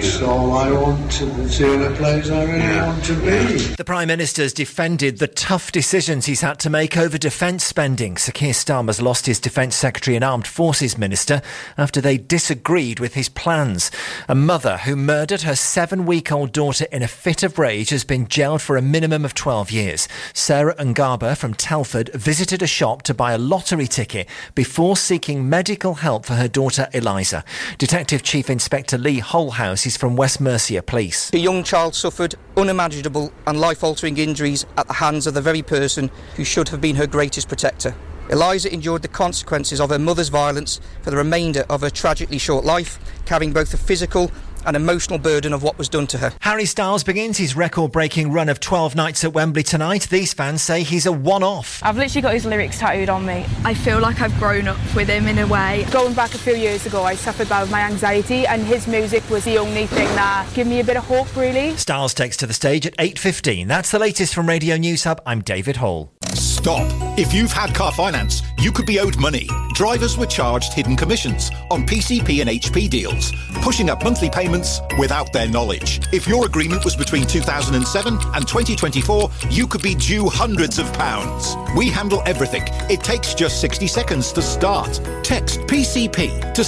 So I want to see in a place I really want to be. The Prime Minister's defended the tough decisions he's had to make over defence spending. Sir Keir Starmer's lost his Defence Secretary and Armed Forces Minister after they disagreed with his plans. A mother who murdered her 7-week-old daughter in a fit of rage has been jailed for a minimum of 12 years. Sarah Ngaba from Telford visited a shop to buy a lottery ticket before seeking medical help for her daughter Eliza. Detective Chief Inspector Lee Holhouse is from West Mercia Police. A young child suffered unimaginable and life-altering injuries at the hands of the very person who should have been her greatest protector. Eliza endured the consequences of her mother's violence for the remainder of her tragically short life, carrying both the physical and emotional burden of what was done to her. Harry Styles begins his record-breaking run of 12 nights at Wembley tonight. These fans say he's a one-off. I've literally got his lyrics tattooed on me. I feel like I've grown up with him in a way. Going back a few years ago, I suffered with my anxiety, and his music was the only thing that gave me a bit of hope, really. Styles takes to the stage at 8:15. That's the latest from Radio News Hub. I'm David Hall. Stop. If you've had car finance, you could be owed money. Drivers were charged hidden commissions on PCP and HP deals, pushing up monthly payments without their knowledge. If your agreement was between 2007 and 2024, you could be due hundreds of pounds. We handle everything. It takes just 60 seconds to start. Text PCP to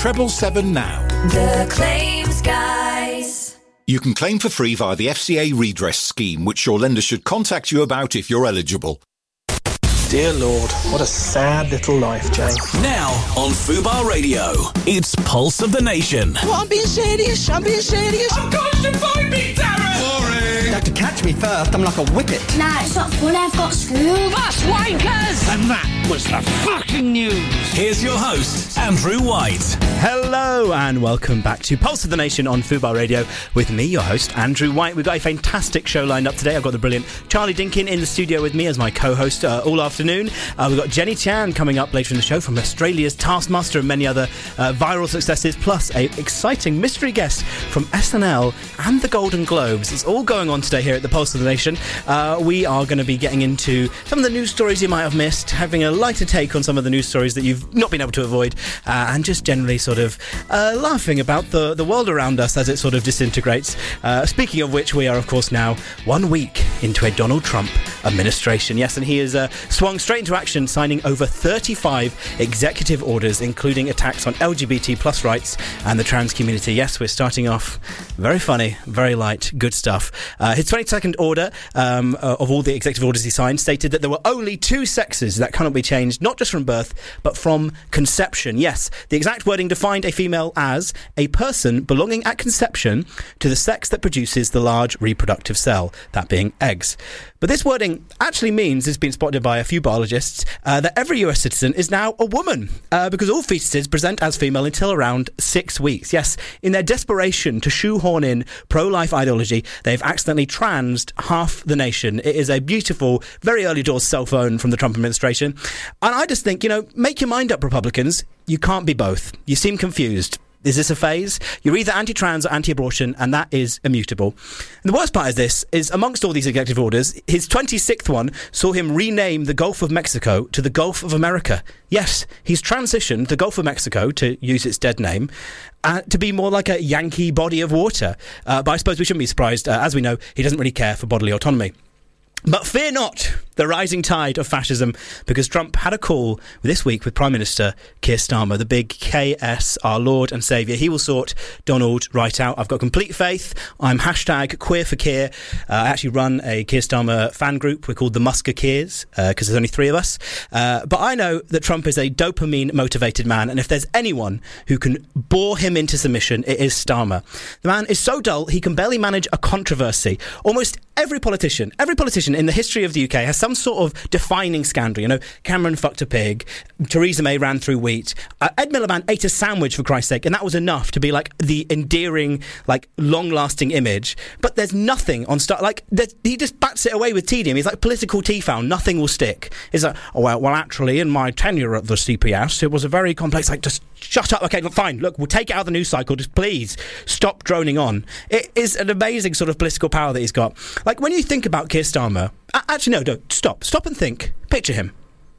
60777 now. The Claims Guys. You can claim for free via the FCA redress scheme, which your lender should contact you about if you're eligible. Dear Lord, what a sad little life, Jane. Now on Fubar Radio, it's Pulse of the Nation. Well, I'm being serious. I'm Constantine me, Darren! Boring! You have to catch me first. I'm like a whippet. Nah, it's not funny. I've got school. That's wankers! And that was the fucking news. Here's your host, Andrew White. Hello and welcome back to Pulse of the Nation on Fubar Radio with me, your host, Andrew White. We've got a fantastic show lined up today. I've got the brilliant Charlie Dinkin in the studio with me as my co-host all afternoon. We've got Jenny Chan coming up later in the show from Australia's Taskmaster and many other viral successes, plus a exciting mystery guest from SNL and the Golden Globes. It's all going on today here at the Pulse of the Nation. We are going to be getting into some of the news stories you might have missed, having a lighter take on some of the news stories that you've not been able to avoid, and just generally sort of laughing about the world around us as it sort of disintegrates. Speaking of which, we are of course now 1 week into a Donald Trump administration. Yes, and he has swung straight into action, signing over 35 executive orders, including attacks on LGBT plus rights and the trans community. Yes, we're starting off very funny, very light, good stuff. His 22nd order of all the executive orders he signed stated that there were only 2 sexes that cannot be changed, not just from birth, but from conception. Yes, the exact wording defined a female as a person belonging at conception to the sex that produces the large reproductive cell, that being eggs. But this wording actually means, it's been spotted by a few biologists, that every US citizen is now a woman, because all fetuses present as female until around 6 weeks. Yes, in their desperation to shoehorn in pro-life ideology, they've accidentally transed half the nation. It is a beautiful, very early doors cell phone from the Trump administration. And I just think, make your mind up, Republicans. You can't be both. You seem confused. Is this a phase? You're either anti-trans or anti-abortion, and that is immutable. And the worst part of this is, amongst all these executive orders, his 26th one saw him rename the Gulf of Mexico to the Gulf of America. Yes, he's transitioned the Gulf of Mexico, to use its dead name, to be more like a Yankee body of water. But I suppose we shouldn't be surprised. As we know, he doesn't really care for bodily autonomy. But fear not the rising tide of fascism, because Trump had a call this week with Prime Minister Keir Starmer, the big KS, our Lord and Saviour. He will sort Donald right out. I've got complete faith. I'm #Queer for Keir. I actually run a Keir Starmer fan group. We're called the Musketeers, because there's only 3 of us. But I know that Trump is a dopamine-motivated man, and if there's anyone who can bore him into submission, it is Starmer. The man is so dull, he can barely manage a controversy. Almost every politician in the history of the UK has some sort of defining scandal. Cameron fucked a pig, Theresa May ran through wheat, Ed Miliband ate a sandwich, for Christ's sake, and that was enough to be like the endearing, like long-lasting image. But there's nothing on he just bats it away with tedium. He's like political T-found. Nothing will stick. It's like, well, actually, in my tenure at the CPS, it was a very complex, just shut up. Okay, fine. Look, we'll take it out of the news cycle. Just please stop droning on. It is an amazing sort of political power that he's got. Like, when you think about Keir Starmer, actually, no, don't. Stop and think. Picture him.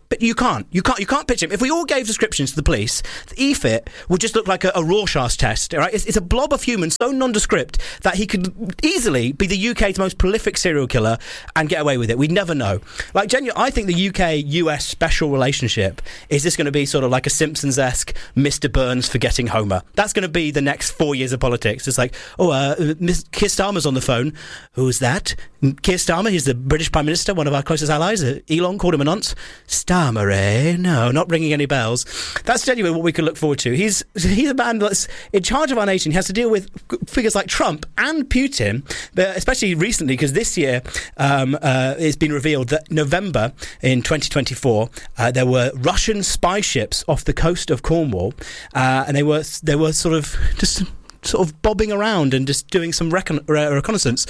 But you can't pitch him. If we all gave descriptions to the police, the EFIT would just look like a Rorschach test, right? It's a blob of human so nondescript that he could easily be the UK's most prolific serial killer and get away with it. We'd never know. Like, genuinely, I think the UK-US special relationship is just going to be sort of like a Simpsons-esque Mr. Burns forgetting Homer. That's going to be the next 4 years of politics. It's like, Keir Starmer's on the phone. Who's that? Keir Starmer, he's the British Prime Minister, one of our closest allies. Elon called him a nonce. Starmer, eh? No, not ringing any bells. That's genuinely what we could look forward to. He's a man that's in charge of our nation. He has to deal with figures like Trump and Putin, but especially recently, because this year it's been revealed that November in 2024 there were Russian spy ships off the coast of Cornwall, and they were sort of bobbing around and just doing some reconnaissance.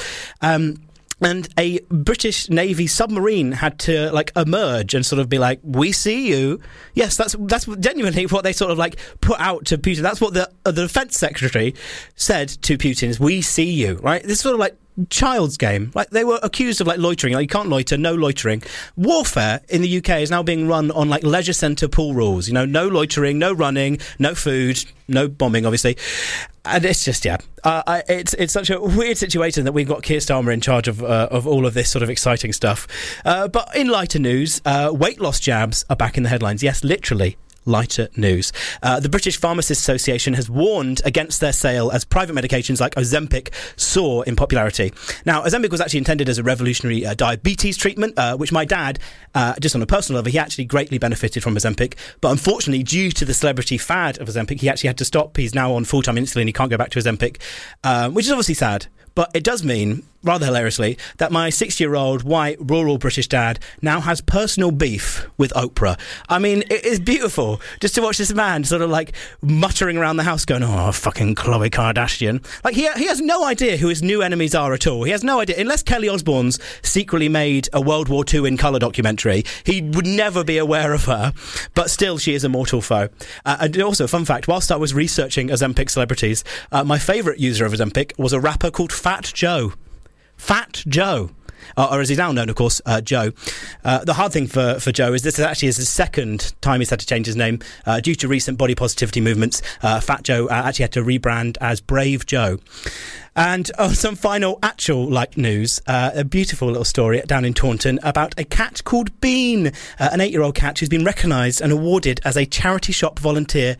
And a British Navy submarine had to emerge and sort of be like, "We see you." Yes, that's genuinely what they sort of put out to Putin. That's what the defense secretary said to Putin is, "We see you." Right? This is sort of child's game. They were accused of loitering. You can't loiter, no loitering. Warfare in the UK is now being run on leisure centre pool rules. No loitering, no running, no food, no bombing, obviously. And it's just, it's such a weird situation that we've got Keir Starmer in charge of all of this sort of exciting stuff. But in lighter news, weight loss jabs are back in the headlines. Yes, literally. Lighter news. The British Pharmacists Association has warned against their sale as private medications like Ozempic soar in popularity. Now, Ozempic was actually intended as a revolutionary diabetes treatment, which my dad, just on a personal level, he actually greatly benefited from Ozempic. But unfortunately, due to the celebrity fad of Ozempic, he actually had to stop. He's now on full-time insulin. He can't go back to Ozempic, which is obviously sad. But it does mean, rather hilariously, that my 60-year-old white rural British dad now has personal beef with Oprah. I mean, it is beautiful just to watch this man sort of muttering around the house going, "Oh, fucking Khloe Kardashian." He has no idea who his new enemies are at all. He has no idea. Unless Kelly Osbourne's secretly made a World War II in colour documentary, he would never be aware of her. But still, she is a mortal foe. And also, fun fact, whilst I was researching Ozempic celebrities, my favourite user of Ozempic was a rapper called Fat Joe. Fat Joe. Or as he's now known, of course, Joe. The hard thing for Joe is this actually is his second time he's had to change his name. Due to recent body positivity movements, Fat Joe actually had to rebrand as Brave Joe. And some final actual news, a beautiful little story down in Taunton about a cat called Bean, an 8-year-old cat who's been recognised and awarded as a charity shop volunteer.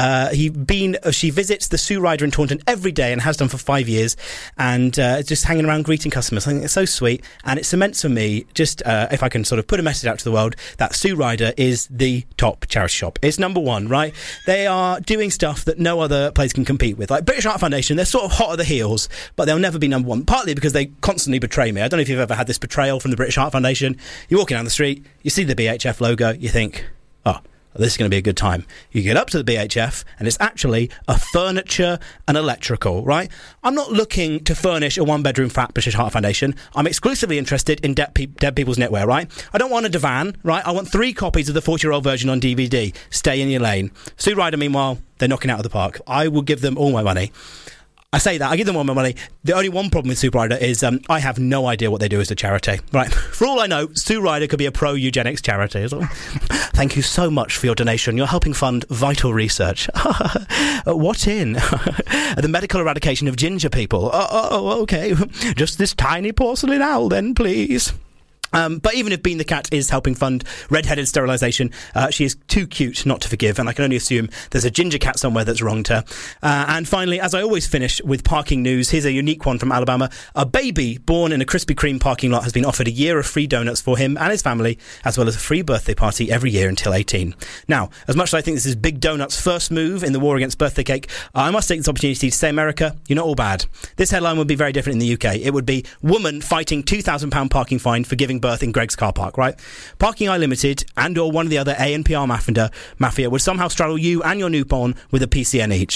She visits the Sue Rider in Taunton every day and has done for 5 years, and just hanging around greeting customers. I think it's so sweet, and it cements for me, just if I can sort of put a message out to the world, that Sue Rider is the top charity shop. It's number one, right? They are doing stuff that no other place can compete with. Like British Art Foundation, they're sort of hot at the heels, but they'll never be number one, partly because they constantly betray me. I don't know if you've ever had this betrayal from the British Art Foundation. You're walking down the street, you see the BHF logo, you think, oh, this is going to be a good time. You get up to the BHF, and it's actually a furniture and electrical, right? I'm not looking to furnish a one-bedroom flat British Heart Foundation. I'm exclusively interested in dead people's knitwear, right? I don't want a divan, right? I want 3 copies of the 40-year-old version on DVD. Stay in your lane. Sue Rider, meanwhile, they're knocking out of the park. I will give them all my money. I say that, I give them all my money. The only one problem with Sue Rider is I have no idea what they do as a charity. Right, for all I know, Sue Rider could be a pro-eugenics charity. Thank you so much for your donation. You're helping fund vital research. What in? The medical eradication of ginger people. Oh, okay. Just this tiny porcelain owl then, please. But even if Bean the cat is helping fund red-headed sterilisation, she is too cute not to forgive, and I can only assume there's a ginger cat somewhere that's wronged her. And finally, as I always finish with parking news, here's a unique one from Alabama. A baby born in a Krispy Kreme parking lot has been offered a year of free donuts for him and his family, as well as a free birthday party every year until 18. Now, as much as I think this is Big Donut's first move in the war against birthday cake, I must take this opportunity to say, America, you're not all bad. This headline would be very different in the UK. It would be, woman fighting £2,000 parking fine for giving birth in Greg's car park, right? Parking Eye Limited and or one of the other A&PR mafia would somehow straddle you and your newborn with a PCN each.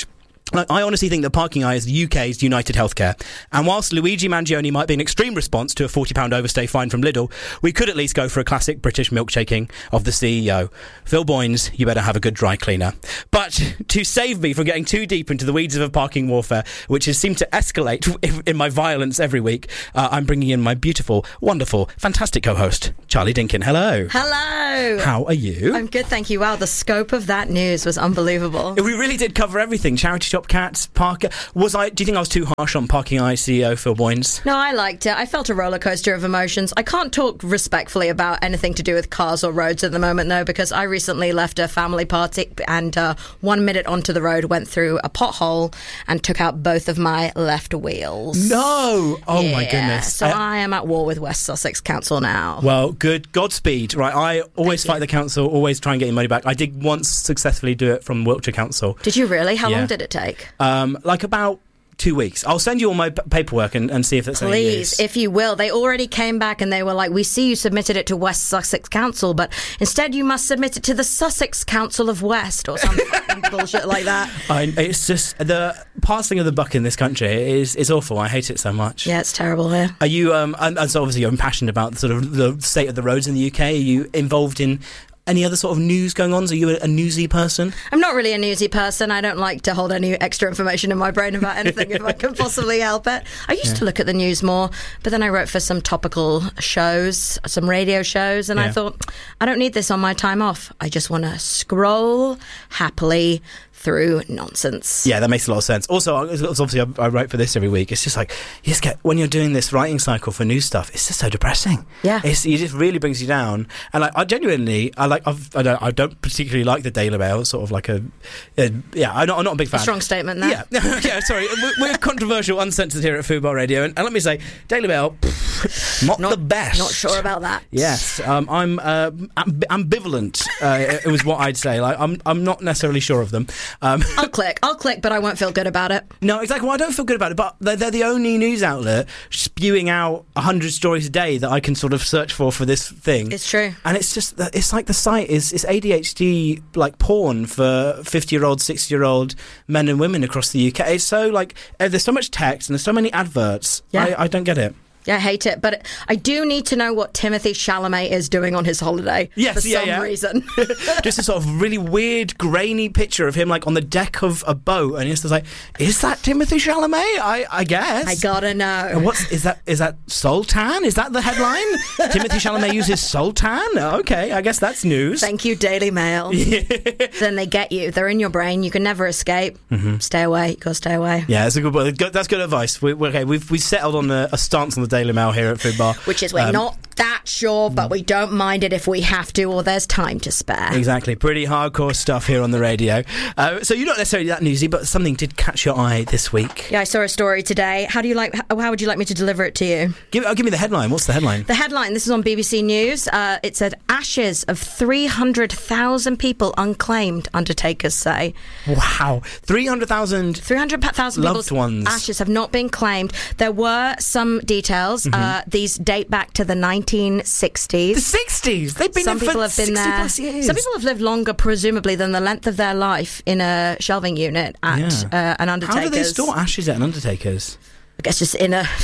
I honestly think that Parking Eye is the UK's United Healthcare. And whilst Luigi Mangione might be an extreme response to a £40 overstay fine from Lidl, we could at least go for a classic British milkshaking of the CEO. Phil Boynes, you better have a good dry cleaner. But to save me from getting too deep into the weeds of parking warfare, which has seemed to escalate in my violence every week, I'm bringing in my beautiful, wonderful, fantastic co-host, Charlie Dinkin. Hello. Hello. How are you? I'm good, thank you. Wow, the scope of that news was unbelievable. We really did cover everything. Charity shop cats, Parker. Do you think I was too harsh on Parking Eye CEO Phil Boynes? No, I liked it. I felt a roller coaster of emotions. I can't talk respectfully about anything to do with cars or roads at the moment, though, because I recently left a family party and 1 minute onto the road went through a pothole and took out both of my left wheels. No! Oh, my goodness. So I am at war with West Sussex Council now. Well, good. Godspeed. Right, I always fight the council, always try and get your money back. I did once successfully do it from Wiltshire Council. Did you really? How long did it take? Like about 2 weeks. I'll send you all my paperwork and see if that's any news. Please, if you will. They already came back and they were like, we see you submitted it to West Sussex Council, but instead you must submit it to the Sussex Council of West or some bullshit like that. It's just the passing of the buck in this country is awful. I hate it so much. Yeah, it's terrible here. Are you, and so obviously you're passionate about sort of the state of the roads in the UK. Are you involved in any other sort of news going on? Are you a newsy person? I'm not really a newsy person. I don't like to hold any extra information in my brain about anything if I can possibly help it. I used to look at the news more, but then I wrote for some topical shows, some radio shows, and I thought, I don't need this on my time off. I just want to scroll happily through nonsense. Yeah, that makes a lot of sense. Also, obviously, I write for this every week. It's just like, you just get, when you're doing this writing cycle for news stuff, it's just so depressing. Yeah. It just really brings you down. And like, I genuinely, I don't particularly like the Daily Mail, sort of like I'm not a big fan. A strong statement there. Yeah, yeah, sorry. We're controversial, uncensored here at Fubar Radio. And let me say, Daily Mail, not the best. Not sure about that. Yes. I'm ambivalent, it was what I'd say. Like, I'm not necessarily sure of them. I'll click, but I won't feel good about it. No, exactly. Well, I don't feel good about it, but they're the only news outlet spewing out 100 stories a day that I can sort of search for this thing. It's true. And it's just, it's like the site is ADHD, like porn for 50-year-old, 60-year-old men and women across the UK. It's so like, there's so much text and there's so many adverts. Yeah. I don't get it. Yeah, I hate it, but I do need to know what Timothée Chalamet is doing on his holiday for some reason. Just a sort of really weird, grainy picture of him like on the deck of a boat, and it's just like, is that Timothée Chalamet? I guess. I gotta know. And is that Sultan? Is that the headline? Timothée Chalamet uses Sultan? Okay, I guess that's news. Thank you, Daily Mail. Then they get you. They're in your brain. You can never escape. Mm-hmm. Stay away. You gotta stay away. Yeah, that's a good one. That's good advice. We've settled on a stance on the Daily Mail here at Food Bar, which is we're not that sure, but we don't mind it if we have to or there's time to spare. Exactly. Pretty hardcore stuff here on the radio. So you're not necessarily that newsy, but something did catch your eye this week. Yeah, I saw a story today. How would you like me to deliver it to you? Give me the headline. What's the headline? The headline, this is on BBC News. It said, ashes of 300,000 people unclaimed, undertakers say. Wow. 300,000 people's ones. Ashes have not been claimed. There were some details. These date back to the 1960s. The 60s? They've been some there people for have been 60 there. plus years. Some people have lived longer, presumably, than the length of their life in a shelving unit at an undertaker's. How do they store ashes at an undertaker's? I guess just in a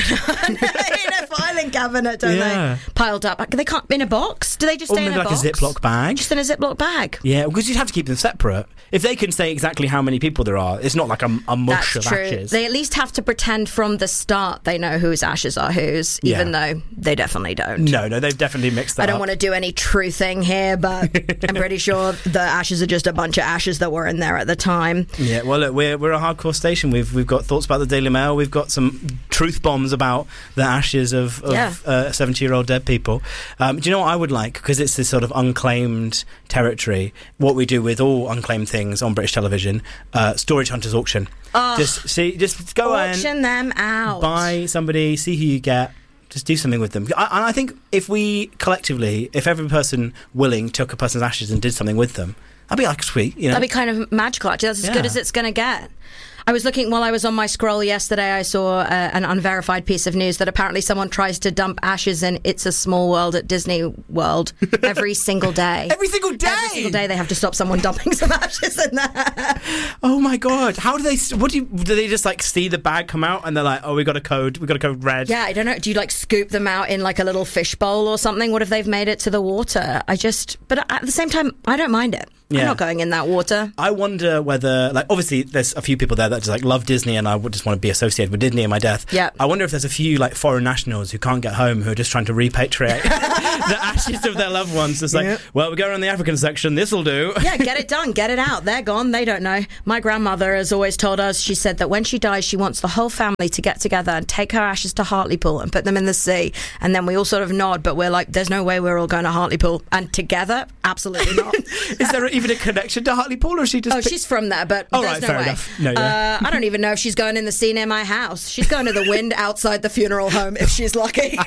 filing cabinet, don't they? Piled up. They can't in a box. Do they just stay in a box? Like a Ziploc bag. Just in a Ziploc bag. Yeah, because you'd have to keep them separate. If they can say exactly how many people there are, it's not like a mush That's of true. ashes. They at least have to pretend from the start they know whose ashes are whose, even though they definitely don't. No, they've definitely mixed that up. I don't want to do any truthing here, but I'm pretty sure the ashes are just a bunch of ashes that were in there at the time. Yeah, well, look, we're a hardcore station. We've got thoughts about the Daily Mail. We've got some truth bombs about the ashes of 70-year-old dead people. Do you know what I would like? Because it's this sort of unclaimed territory. What we do with all unclaimed things on British television, storage hunters auction. Oh, just go auction them out. Buy somebody, see who you get. Just do something with them. I think if we collectively, if every person willing took a person's ashes and did something with them, that'd be like sweet. You know? That'd be kind of magical. Actually, that's as good as it's going to get. I was looking while I was on my scroll yesterday. I saw an unverified piece of news that apparently someone tries to dump ashes in It's a Small World at Disney World every single day. Every single day? Every single day they have to stop someone dumping some ashes in there. Oh my God. How do they, do they just like see the bag come out and they're like, oh, we got a code red? Yeah, I don't know. Do you like scoop them out in like a little fish bowl or something? What if they've made it to the water? But at the same time, I don't mind it. Yeah. I'm not going in that water. I wonder whether, like, obviously there's a few people there that just like love Disney and I would just want to be associated with Disney in my death. Yeah. I wonder if there's a few like foreign nationals who can't get home who are just trying to repatriate the ashes of their loved ones. It's like, well, we're going on the African section, this'll do. Yeah, get it done, get it out. They're gone, they don't know. My grandmother has always told us, she said that when she dies, she wants the whole family to get together and take her ashes to Hartlepool and put them in the sea. And then we all sort of nod, but we're like, there's no way we're all going to Hartlepool. And together, absolutely not. Is there even a connection to Hartlepool, or is she just... Oh, she's from there, but there's right, no fair way. Enough. No, yeah. I don't even know if she's going in the sea near my house. She's going to the wind outside the funeral home if she's lucky.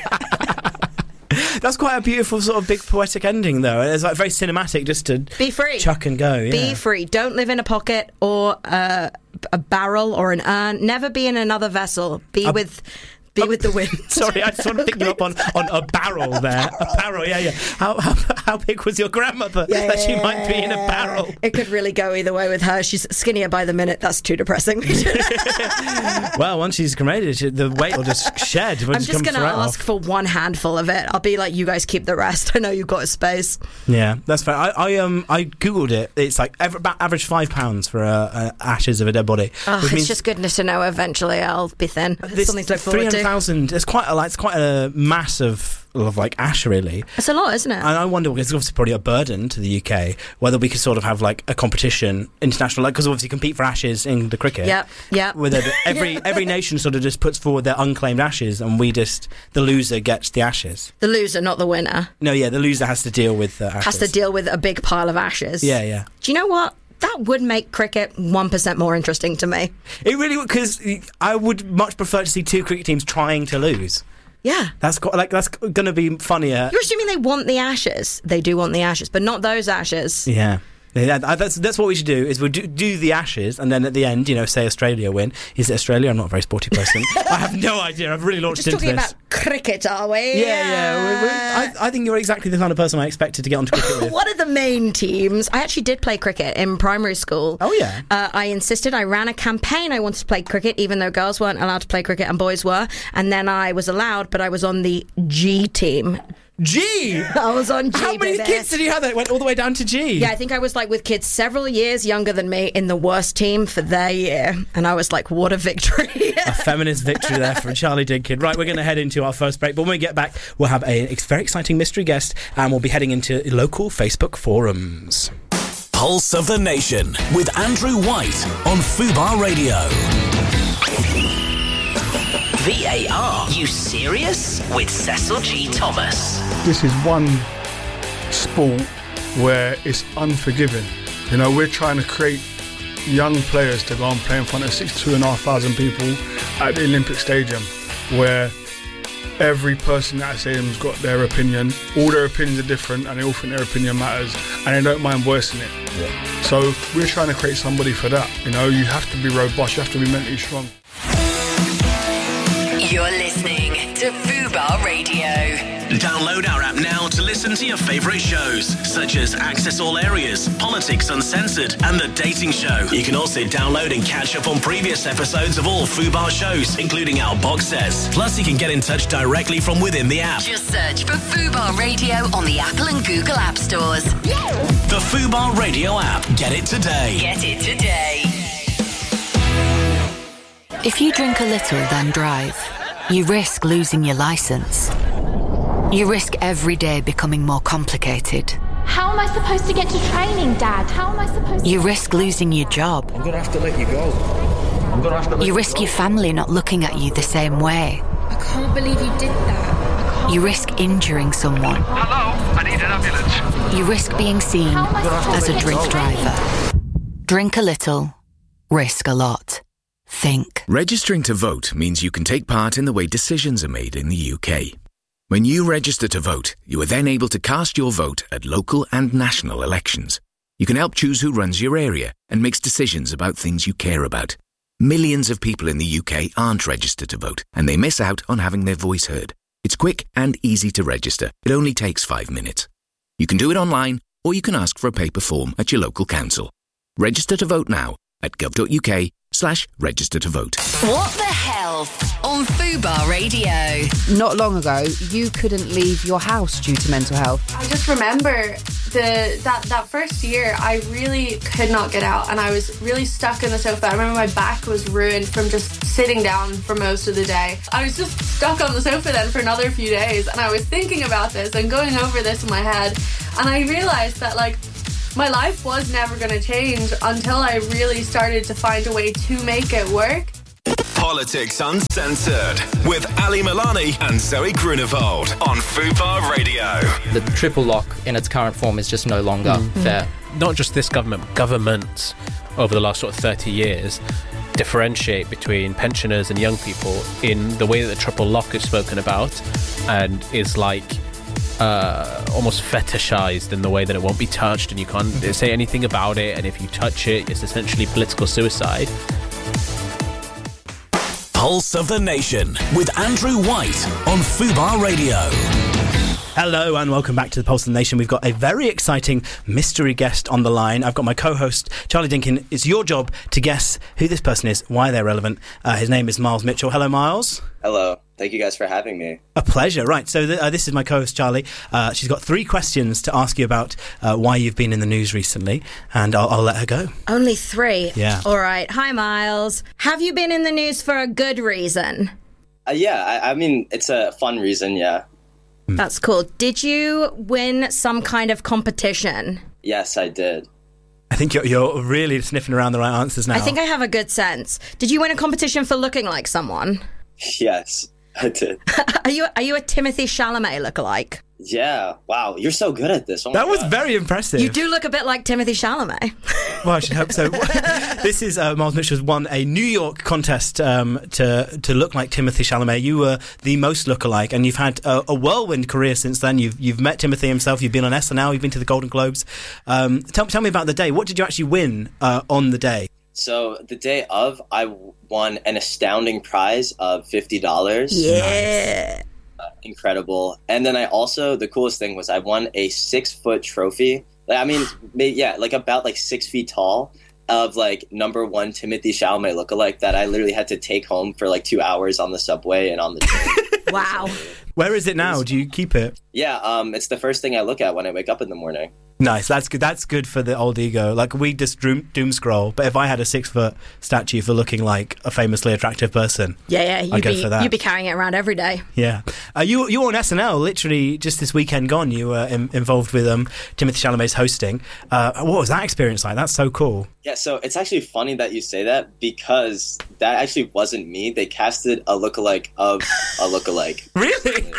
That's quite a beautiful sort of big poetic ending, though. It's like very cinematic, just to be free, chuck and go. Yeah. Be free. Don't live in a pocket or a barrel or an urn. Never be in another vessel. Be with the wind. Sorry, I just want to pick you up on a barrel there. A barrel, yeah. How big was your grandmother that she might be in a barrel? It could really go either way with her. She's skinnier by the minute. That's too depressing. Well, once she's cremated, the weight will just shed. I'm just going to ask for one handful of it. I'll be like, you guys keep the rest. I know you've got a space. Yeah, that's fair. I googled it. It's like about average £5 for ashes of a dead body. Oh, it's just goodness to know. Eventually, I'll be thin. Something to look forward to. It's quite a mass of like ash, really. It's a lot, isn't it? And I wonder, it's obviously probably a burden to the UK, whether we could sort of have like a competition, international, like, because obviously compete for ashes in the cricket. Yeah. Where every nation sort of just puts forward their unclaimed ashes, and the loser gets the ashes. The loser, not the winner. No, yeah, the loser has to deal with ashes. Has to deal with a big pile of ashes. Yeah. Do you know what? That would make cricket 1% more interesting to me. It really would, because I would much prefer to see two cricket teams trying to lose. Yeah. That's going to be funnier. You're assuming they want the ashes. They do want the ashes, but not those ashes. Yeah. That's what we should do, is we'll do the ashes, and then at the end, say Australia win. Is it Australia? I'm not a very sporty person. I have no idea. I've really launched into this. We're just talking about cricket, are we? Yeah. I think you're exactly the kind of person I expected to get onto cricket with. What are the main teams? I actually did play cricket in primary school. Oh, yeah. I insisted. I ran a campaign. I wanted to play cricket, even though girls weren't allowed to play cricket and boys were. And then I was allowed, but I was on the G team. G? I was on G. How many kids did you have that went all the way down to G? Yeah, I think I was like with kids several years younger than me in the worst team for their year. And I was like, what a victory. A feminist victory there for Charlie Dinkin. Right, we're going to head into our first break. But when we get back, we'll have a very exciting mystery guest, and we'll be heading into local Facebook forums. Pulse of the Nation with Andrew White on Fubar Radio. VAR, you serious? With Cecil G. Thomas. This is one sport where it's unforgiving. We're trying to create young players to go and play in front of 62,500 people at the Olympic Stadium, where every person at that stadium's got their opinion. All their opinions are different, and they all think their opinion matters, and they don't mind voicing it. Yeah. So we're trying to create somebody for that. You have to be robust, you have to be mentally strong. You're listening to Fubar Radio. Download our app now to listen to your favourite shows, such as Access All Areas, Politics Uncensored, and The Dating Show. You can also download and catch up on previous episodes of all Fubar shows, including our box sets. Plus, you can get in touch directly from within the app. Just search for Fubar Radio on the Apple and Google App Stores. The Fubar Radio app. Get it today. Get it today. If you drink a little, then drive, you risk losing your licence. You risk every day becoming more complicated. How am I supposed to get to training, Dad? How am I supposed to... You risk losing your job. I'm going to have to let you go. You risk your family not looking at you the same way. I can't believe you did that. You risk injuring someone. Hello, I need an ambulance. You risk being seen as a drink driver. Drink a little, risk a lot. Think. Registering to vote means you can take part in the way decisions are made in the UK. When you register to vote, you are then able to cast your vote at local and national elections. You can help choose who runs your area and makes decisions about things you care about. Millions of people in the UK aren't registered to vote, and they miss out on having their voice heard. It's quick and easy to register. It only takes 5 minutes. You can do it online, or you can ask for a paper form at your local council. Register to vote now at gov.uk/register to vote. What the Health on Fubar Radio. Not long ago, you couldn't leave your house due to mental health. I just remember that first year, I really could not get out, and I was really stuck in the sofa. I remember my back was ruined from just sitting down for most of the day. I was just stuck on the sofa then for another few days, and I was thinking about this and going over this in my head, and I realised that, like, my life was never going to change until I really started to find a way to make it work. Politics Uncensored with Ali Milani and Zoe Grunewald on Fubar Radio. The triple lock in its current form is just no longer fair. Not just this government, but governments over the last sort of 30 years differentiate between pensioners and young people in the way that the triple lock is spoken about, and is like almost fetishized in the way that it won't be touched and you can't say anything about it, and if you touch it, it's essentially political suicide. Pulse of the Nation with Andrew White on Fubar Radio. Hello and welcome back to the Pulse of the Nation. We've got a very exciting mystery guest on the line. I've got my co-host, Charlie Dinkin. It's your job to guess who this person is, why they're relevant. His name is Miles Mitchell. Hello, Miles. Hello. Thank you guys for having me. A pleasure. Right, so this is my co-host, Charlie. She's got 3 questions to ask you about why you've been in the news recently, and I'll let her go. Only 3? Yeah. All right. Hi, Miles. Have you been in the news for a good reason? Yeah, I mean, it's a fun reason, yeah. That's cool. Did you win some kind of competition? Yes, I did. I think you're really sniffing around the right answers now. I think I have a good sense. Did you win a competition for looking like someone? Yes, I did. Are you a Timothy Chalamet lookalike? Yeah. Wow, you're so good at this. Oh that was very impressive. You do look a bit like Timothy Chalamet. Well, I should hope so. This is Miles Mitchell's won a New York contest to look like Timothy Chalamet. You were the most lookalike, and you've had a whirlwind career since then. You've met Timothy himself. You've been on SNL. You've been to the Golden Globes. Tell me about the day. What did you actually win on the day? So the day of, I won an astounding prize of $50. Yeah. Nice. Incredible. And then I also, the coolest thing was I won a 6-foot trophy. I mean, yeah, like about like 6 feet tall, of like #1 Timothy Chalamet lookalike that I literally had to take home for like 2 hours on the subway and on the train. Wow. Where is it now? Do you keep it? Yeah, it's the first thing I look at when I wake up in the morning. Nice. That's good. That's good for the old ego. Like, we just doom scroll, but if I had a 6-foot statue for looking like a famously attractive person, I'd go for that. You'd be carrying it around every day. Yeah. You were on SNL literally just this weekend gone. You were involved with Timothy Chalamet's hosting. What was that experience like? That's so cool. Yeah, so it's actually funny that you say that, because that actually wasn't me. They casted a lookalike of a lookalike. Really?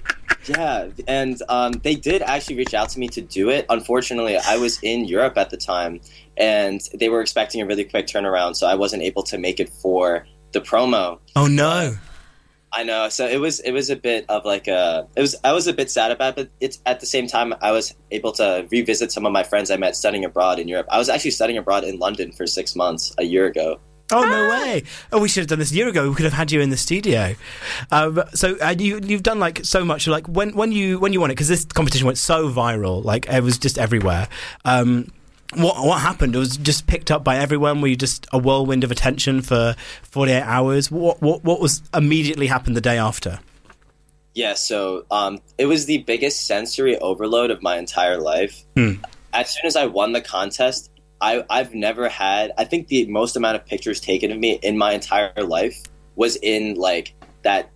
Yeah, and they did actually reach out to me to do it. Unfortunately, I was in Europe at the time, and they were expecting a really quick turnaround, so I wasn't able to make it for the promo. Oh no! I know. So it was a bit of like I was a bit sad about it, but it's at the same time I was able to revisit some of my friends I met studying abroad in Europe. I was actually studying abroad in London for 6 months a year ago. Oh, no way. Oh, we should have done this a year ago. We could have had you in the studio. So you've done like so much. Like when you won it, because this competition went so viral, like it was just everywhere. What happened? It was just picked up by everyone. Were you just a whirlwind of attention for 48 hours? What was immediately happened the day after? Yeah, so it was the biggest sensory overload of my entire life. As soon as I won the contest, I've never had, I think the most amount of pictures taken of me in my entire life was in like that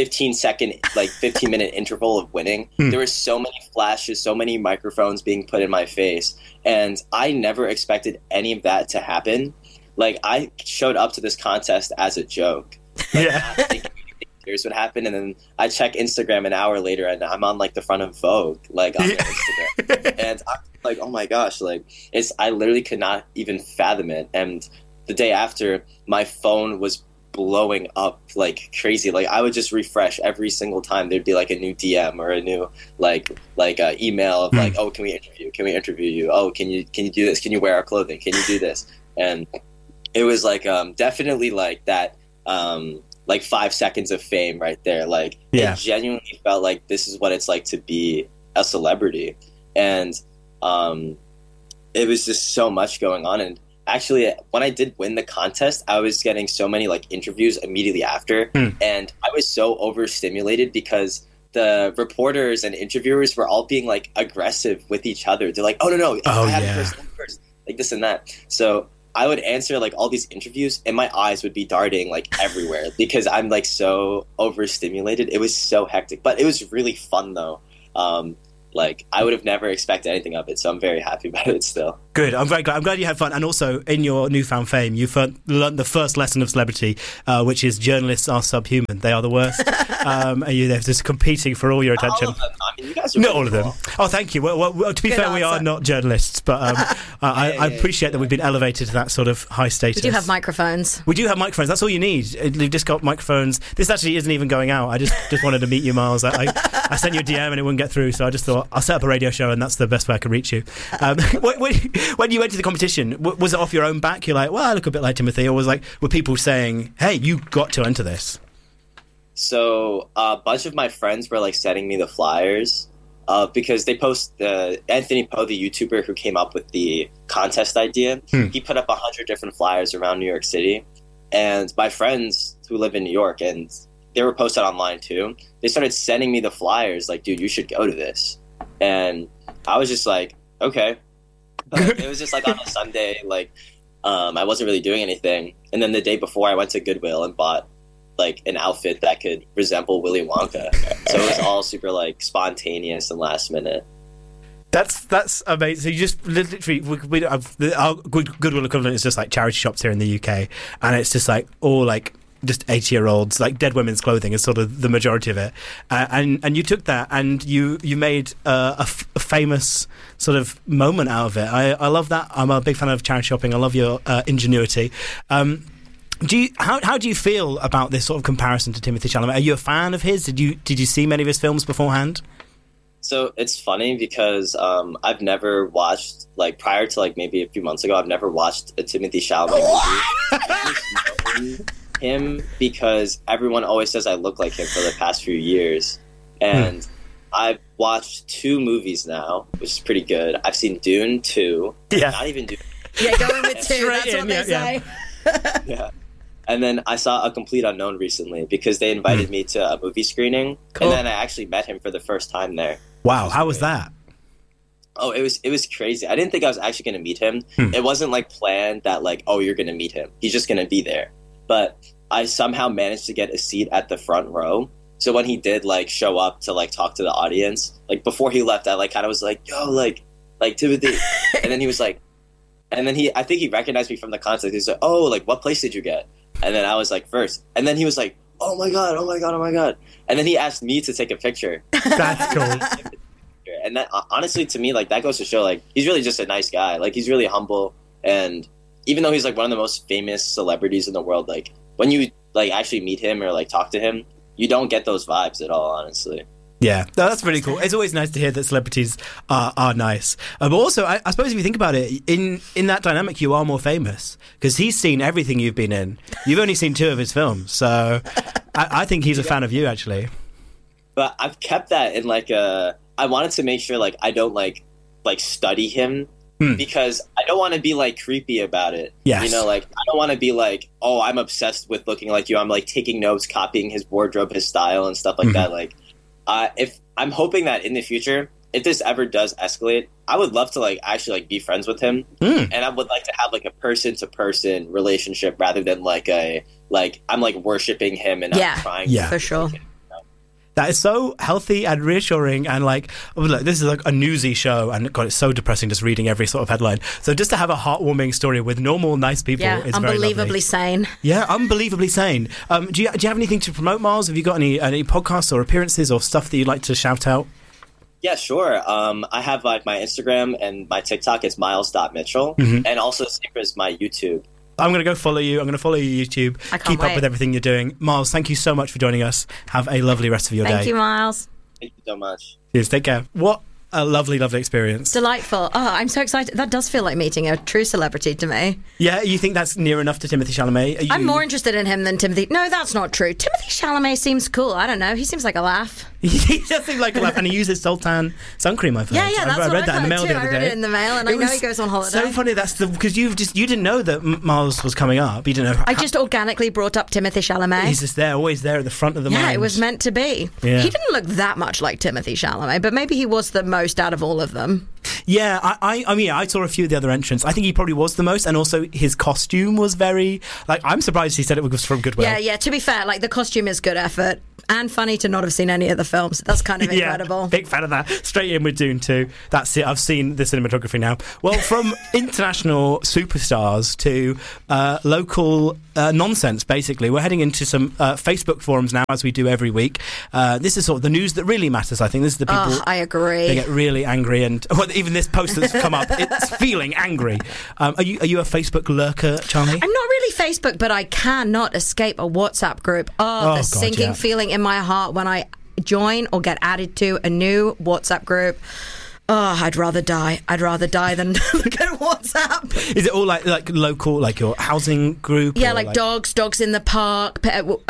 15-minute interval of winning. There were so many flashes, so many microphones being put in my face, and I never expected any of that to happen. Like, I showed up to this contest as a joke. Yeah. Here's what happened, and then I check Instagram an hour later, and I'm on like the front of Vogue, like on Instagram, and I'm like, oh my gosh, like I literally could not even fathom it. And the day after, my phone was blowing up like crazy. Like, I would just refresh every single time. There'd be like a new DM or a new like email of like, oh, can we interview you? Oh, can you do this? Can you wear our clothing? Can you do this? And it was like definitely like that like 5 seconds of fame right there. Like it genuinely felt like this is what it's like to be a celebrity, and it was just so much going on. And actually, when I did win the contest, I was getting so many like interviews immediately after, and I was so overstimulated because the reporters and interviewers were all being like aggressive with each other. They're like, "Oh no, I have first, like this and that." So I would answer like all these interviews, and my eyes would be darting like everywhere because I'm like so overstimulated. It was so hectic, but it was really fun though. Like I would have never expected anything of it, so I'm very happy about it still. Good. I'm very glad. I'm glad you had fun, and also in your newfound fame, you've learned the first lesson of celebrity, which is journalists are subhuman. They are the worst. They're just competing for all your attention. All of them. I mean, you guys are not all of them. Oh, thank you. Well, to be fair, we are not journalists, but I appreciate that we've been elevated to that sort of high status. We do have microphones. We do have microphones. That's all you need. You've just got microphones. This actually isn't even going out. I just wanted to meet you, Miles. I sent you a DM and it wouldn't get through, so I just thought I'll set up a radio show and that's the best way I can reach you. When you went to the competition, was it off your own back? You're like, well, I look a bit like Timothy, or were people saying, hey, you got to enter this? So a bunch of my friends were like sending me the flyers because they post Anthony Poe, the YouTuber who came up with the contest idea. He put up 100 different flyers around New York City, and my friends who live in New York, and they were posted online too, they started sending me the flyers like, dude, you should go to this. And I was just like, okay. But it was just like on a Sunday, like I wasn't really doing anything. And then the day before I went to Goodwill and bought like an outfit that could resemble Willy Wonka. So it was all super like spontaneous and last minute. That's amazing. So you just literally, our Goodwill equivalent is just like charity shops here in the UK, and it's just like all like just 80-year-olds, like dead women's clothing is sort of the majority of it. And you took that and you made a famous sort of moment out of it. I love that. I'm a big fan of charity shopping. I love your ingenuity. How do you feel about this sort of comparison to Timothée Chalamet? Are you a fan of his? Did you see many of his films beforehand? So it's funny because I've never watched, like prior to like maybe a few months ago, I've never watched a Timothée Chalamet movie. Him because everyone always says I look like him for the past few years, and I've watched 2 movies now, which is pretty good. I've seen Dune 2, not even Dune. Yeah, going with 2. That's what they say. Yeah, and then I saw A Complete Unknown recently because they invited me to a movie screening, and then I actually met him for the first time there. Wow, how was that? Oh, it was crazy. I didn't think I was actually going to meet him. It wasn't like planned that like, oh, you're going to meet him. He's just going to be there. But I somehow managed to get a seat at the front row. So when he did like show up to like talk to the audience, like before he left, I like kind of was like, yo, like Timothy. And then he was like, and then I think he recognized me from the concert. He's like, oh, like what place did you get? And then I was like, first. And then he was like, oh my God. And then he asked me to take a picture. That's cool. And that honestly, to me, like that goes to show like he's really just a nice guy. Like he's really humble, and even though he's like one of the most famous celebrities in the world, like when you like actually meet him or like talk to him, you don't get those vibes at all, honestly. Yeah, no, that's pretty cool. It's always nice to hear that celebrities are nice. But also, I suppose if you think about it, in that dynamic, you are more famous because he's seen everything you've been in. You've only seen 2 of his films, so I think he's a fan of you, actually. But I've kept that in like I wanted to make sure like I don't like study him. Because I don't want to be like creepy about it. Yes. You know, like I don't want to be like, oh, I'm obsessed with looking like you. I'm like taking notes, copying his wardrobe, his style and stuff like that. Like if I'm hoping that in the future, if this ever does escalate, I would love to like actually like be friends with him. And I would like to have like a person to person relationship rather than like I'm like worshiping him and I'm trying to for sure. That is so healthy and reassuring, and like, look, this is like a newsy show, and God, it's so depressing just reading every sort of headline. So just to have a heartwarming story with normal, nice people is very lovely. Unbelievably sane. Yeah, unbelievably sane. Do you have anything to promote, Miles? Have you got any podcasts or appearances or stuff that you'd like to shout out? Yeah, sure. I have like my Instagram and my TikTok is miles.mitchell, and also same as my YouTube. I'm going to go follow you. I'm going to follow your YouTube. Keep up with everything you're doing. Miles, thank you so much for joining us. Have a lovely rest of your day. Thank you, Miles. Thank you so much. Cheers. Take care. What a lovely, lovely experience. Delightful. Oh, I'm so excited. That does feel like meeting a true celebrity to me. Yeah, you think that's near enough to Timothée Chalamet? I'm more interested in him than Timothy. No, that's not true. Timothée Chalamet seems cool. I don't know. He seems like a laugh. He does seem like a laugh, and he uses Sultan sun cream. I've heard. Yeah, that's I what read that in the mail too. the other day. I read it in the mail, and I know he goes on holiday. So funny. That's because you didn't know that Miles was coming up. You didn't know. I just organically brought up Timothée Chalamet. He's just there, always there at the front of the mind. Yeah, it was meant to be. Yeah. He didn't look that much like Timothée Chalamet, but maybe he was the most out of all of them. Yeah, I mean, I saw a few of the other entrants. I think he probably was the most, and also his costume was very. Like, I'm surprised he said it was from Goodwill. Yeah. To be fair, like the costume is good effort. And funny to not have seen any of the films. That's kind of incredible. Yeah, big fan of that. Straight in with Dune 2. That's it. I've seen the cinematography now. Well, from international superstars to local nonsense, basically. We're heading into some Facebook forums now, as we do every week. This is sort of the news that really matters, I think. This is the people... Oh, I agree. They get really angry, and even this post that's come up, it's feeling angry. Are you a Facebook lurker, Charlie? I'm not really Facebook, but I cannot escape a WhatsApp group. The sinking feeling in my heart when I join or get added to a new WhatsApp group. Oh, I'd rather die. I'd rather die than look at WhatsApp. Is it all like local, like your housing group? Yeah, like dogs in the park.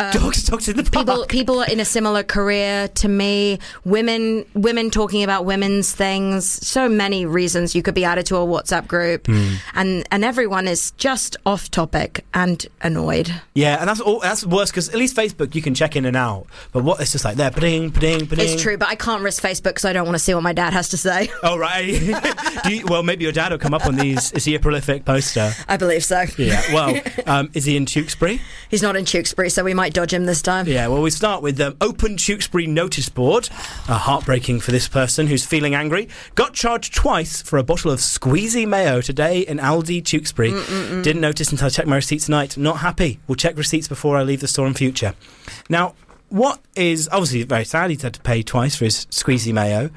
Dogs in the park. People in a similar career to me. Women talking about women's things. So many reasons you could be added to a WhatsApp group, and everyone is just off topic and annoyed. Yeah, and that's worse because at least Facebook you can check in and out. But what it's just like there, ba-ding, ba-ding, ba-ding. It's true, but I can't risk Facebook because I don't want to see what my dad has to say. Oh, right. Well, maybe your dad will come up on these. Is he a prolific poster? I believe so. Yeah, well, is he in Tewkesbury? He's not in Tewkesbury, so we might dodge him this time. Yeah, well, we start with the Open Tewkesbury notice board. Heartbreaking for this person who's feeling angry. Got charged twice for a bottle of squeezy mayo today in Aldi Tewkesbury. Didn't notice until I checked my receipts tonight. Not happy. Will check receipts before I leave the store in future. Now, what is obviously very sad, he's had to pay twice for his squeezy mayo.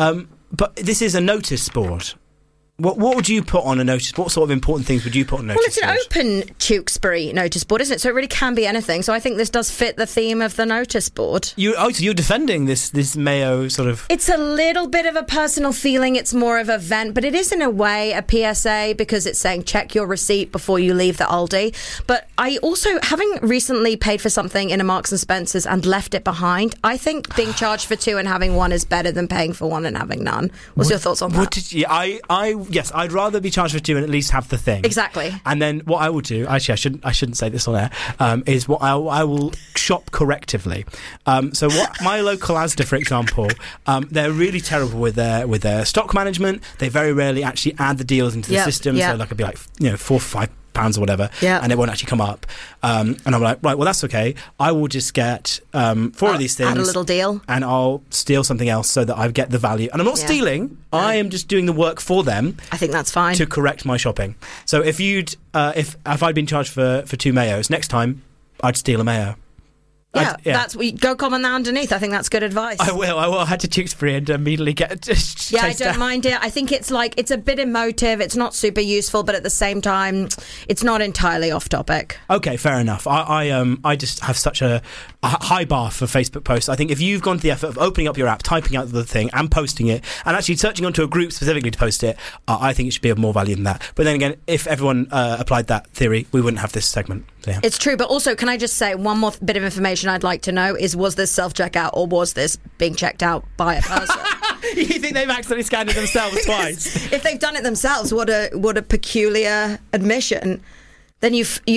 But this is a notice board. What would you put on a notice? What sort of important things would you put on a notice board? Well, it's an open Tewkesbury notice board, isn't it? So it really can be anything. So I think this does fit the theme of the notice board. So you're defending this mayo sort of... It's a little bit of a personal feeling. It's more of a vent, but it is in a way a PSA because it's saying check your receipt before you leave the Aldi. But I also, having recently paid for something in a Marks and Spencer's and left it behind, I think being charged for two and having one is better than paying for one and having none. What's your thoughts on that? Yes, I'd rather be charged for two and at least have the thing. Exactly. And then what I will do, actually I shouldn't say this on air, is what I will shop correctively. So what my local Asda, for example, they're really terrible with their stock management. They very rarely actually add the deals into the system. So like it'd be like £4 or £5 or whatever, and it won't actually come up. And I'm like, right, well that's okay. I will just get 4 of these things, add a little deal, and I'll steal something else so that I get the value. And I'm not stealing. No. I am just doing the work for them. I think that's fine to correct my shopping. So if if I'd been charged for 2 mayos, next time I'd steal a mayo. Yeah, that's go comment that underneath. I think that's good advice. I will. I had to Tewkesbury and immediately get. I don't mind it. I think it's a bit emotive. It's not super useful, but at the same time, it's not entirely off topic. Okay, fair enough. I just have such a high bar for Facebook posts. I think if you've gone to the effort of opening up your app, typing out the thing, and posting it, and actually searching onto a group specifically to post it, I think it should be of more value than that. But then again, if everyone applied that theory, we wouldn't have this segment. So, yeah. It's true, but also, can I just say one more bit of information I'd like to know is, was this self-checkout or was this being checked out by a person? You think they've accidentally scanned it themselves twice? If they've done it themselves, what a peculiar admission. Then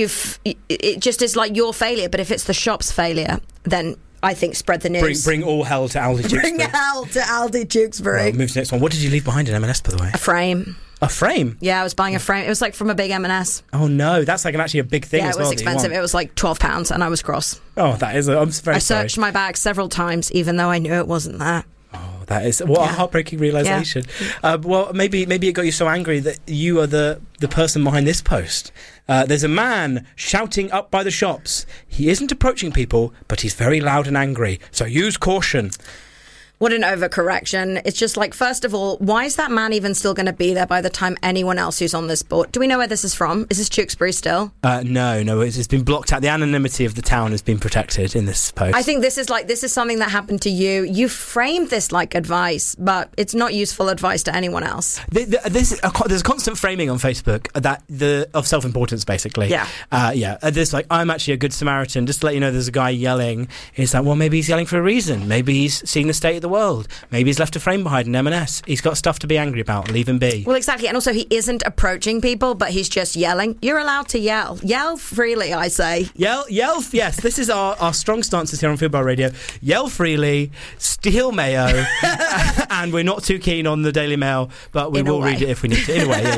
it just is like your failure. But if it's the shop's failure, then I think spread the news. Bring all hell to Aldi Tewkesbury. Bring hell to Aldi Tewkesbury. Well, move to the next one. What did you leave behind in M&S, by the way? A frame. A frame? Yeah, I was buying a frame. It was like from a big M&S. Oh no, that's like actually a big thing as well. Yeah, it was expensive. It was like £12 and I was cross. Oh, that is... I'm very I searched my bag several times even though I knew it wasn't there. Oh, that is... What a heartbreaking realisation. Yeah. Well, maybe it got you so angry that you are the person behind this post. There's a man shouting up by the shops. He isn't approaching people, but he's very loud and angry. So use caution. What an overcorrection. It's just like, first of all, why is that man even still going to be there by the time anyone else who's on this board? Do we know where this is from? Is this Tewkesbury still? No, it's been blocked out. The anonymity of the town has been protected in this post. I think this is something that happened to you. You framed this like advice, but it's not useful advice to anyone else. There's a constant framing on Facebook of self-importance, basically. Yeah. There's like, I'm actually a good Samaritan. Just to let you know, there's a guy yelling. It's like, well, maybe he's yelling for a reason. Maybe he's seeing the state of the world. Maybe he's left a frame behind an M&S. He's got stuff to be angry about. Leave him be. Well, exactly. And also, he isn't approaching people, but he's just yelling. You're allowed to yell. Yell freely, I say. Yell. Yes, this is our strong stances here on Food Bar Radio. Yell freely, steal mayo, and we're not too keen on the Daily Mail, but we will read it if we need to. In a way,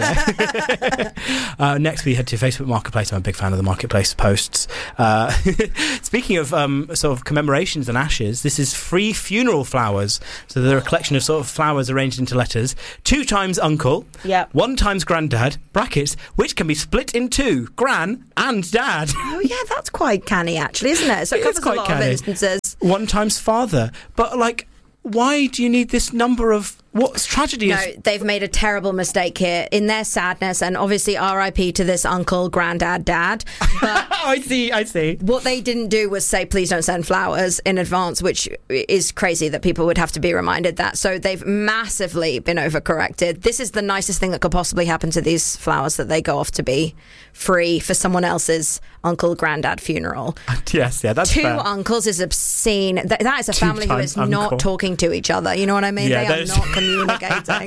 yeah. Next, we head to Facebook Marketplace. I'm a big fan of the Marketplace posts. Speaking of sort of commemorations and ashes, this is free funeral flowers. So they're a collection of sort of flowers arranged into letters. 2 times uncle. Yep. 1 times granddad. Brackets, which can be split in 2. Gran and dad. Oh yeah, that's quite canny, actually, isn't it? So it covers quite a lot canny. of instances. 1 times father. But like, why do you need this number of... What's tragedy No, they've made a terrible mistake here in their sadness, and obviously RIP to this uncle, granddad, dad. But I see. What they didn't do was say, please don't send flowers in advance, which is crazy that people would have to be reminded that. So they've massively been overcorrected. This is the nicest thing that could possibly happen to these flowers, that they go off to be free for someone else's uncle, granddad funeral. Yes, that's 2 fair. uncles is obscene. That is a family who is not talking to each other. You know what I mean? Yeah, they are not communicating.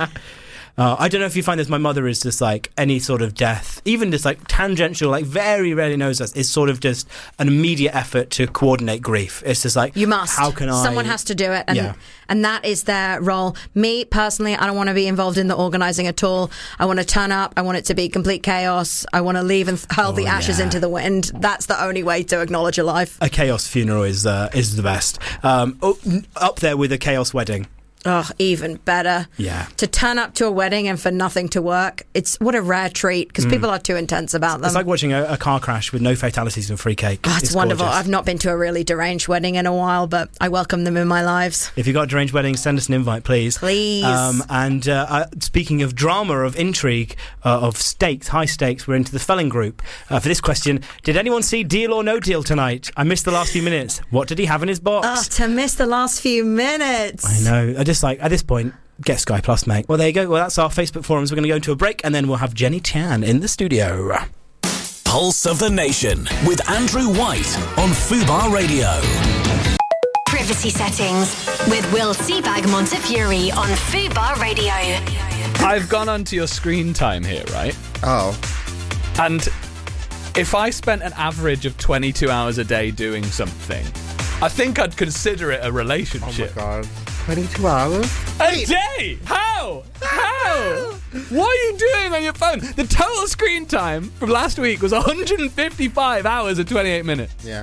I don't know if you find this. My mother is just like any sort of death, even just like tangential, like very rarely knows us, is sort of just an immediate effort to coordinate grief. It's just like, you must. How can I? Someone has to do it. And that is their role. Me, personally, I don't want to be involved in the organising at all. I want to turn up. I want it to be complete chaos. I want to leave and hurl the ashes into the wind. That's the only way to acknowledge a life. A chaos funeral is the best. Up there with a chaos wedding. Oh, even better. Yeah. To turn up to a wedding and for nothing to work, it's what a rare treat, because people are too intense about them. It's like watching a car crash with no fatalities and free cake. Oh, it's wonderful. Gorgeous. I've not been to a really deranged wedding in a while, but I welcome them in my lives. If you've got a deranged wedding, send us an invite, please. Please. And speaking of drama, of intrigue, of stakes, high stakes, we're into the Felling Group. For this question, did anyone see Deal or No Deal tonight? I missed the last few minutes. What did he have in his box? Oh, to miss the last few minutes. I know. I just like, at this point, get Sky Plus, mate. Well, there you go. Well, that's our Facebook forums. We're going to go into a break, and then we'll have Jenny Tian in the studio. Pulse of the Nation with Andrew White on Fubar Radio. Privacy settings with Will Seabag Montefiore on Fubar Radio. I've gone onto your screen time here, right? Oh. And if I spent an average of 22 hours a day doing something, I think I'd consider it a relationship. Oh my God. 22 hours? A day? How? What are you doing on your phone? The total screen time from last week was 155 hours and 28 minutes. Yeah.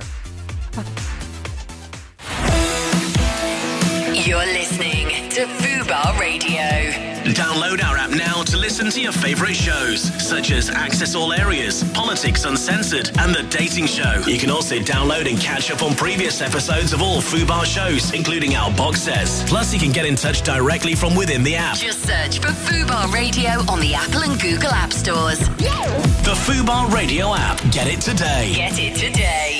You're listening to Fubar Radio. Download our app now to listen to your favourite shows, such as Access All Areas, Politics Uncensored, and The Dating Show. You can also download and catch up on previous episodes of all Fubar shows, including our box sets. Plus, you can get in touch directly from within the app. Just search for Fubar Radio on the Apple and Google App Stores. The Fubar Radio app. Get it today. Get it today.